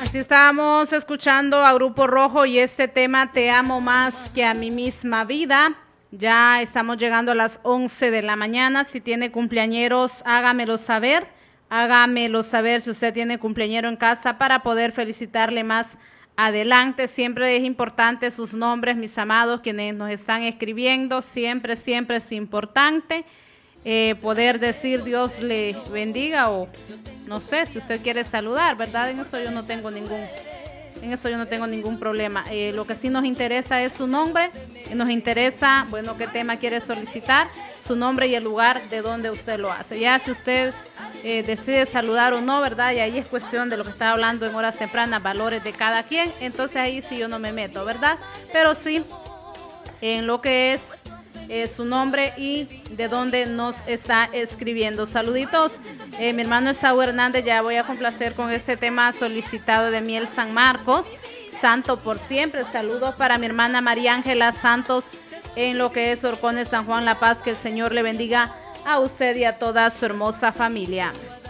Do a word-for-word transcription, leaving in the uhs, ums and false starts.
Así estábamos escuchando a Grupo Rojo y este tema Te amo más que a mi misma vida. Ya estamos llegando a las once de la mañana. Si tiene cumpleañeros, hágamelo saber. Hágamelo saber si usted tiene cumpleañero en casa para poder felicitarle más adelante. Siempre es importante sus nombres, mis amados, quienes nos están escribiendo. Siempre, siempre es importante eh, poder decir Dios le bendiga o no sé, si usted quiere saludar, ¿verdad? En eso yo no tengo ningún, en eso yo no tengo ningún problema. Eh, lo que sí nos interesa es su nombre, nos interesa, bueno, qué tema quiere solicitar, su nombre y el lugar de donde usted lo hace. Ya si usted eh, decide saludar o no, ¿verdad? Y ahí es cuestión de lo que estaba hablando en horas tempranas, valores de cada quien, entonces ahí sí yo no me meto, ¿verdad? Pero sí, en lo que es Eh, su nombre y de dónde nos está escribiendo. Saluditos, eh, mi hermano Esaú Hernández, ya voy a complacer con este tema solicitado de Miel San Marcos, Santo por siempre. Saludos para mi hermana María Ángela Santos en lo que es Orcones San Juan La Paz, que el Señor le bendiga a usted y a toda su hermosa familia.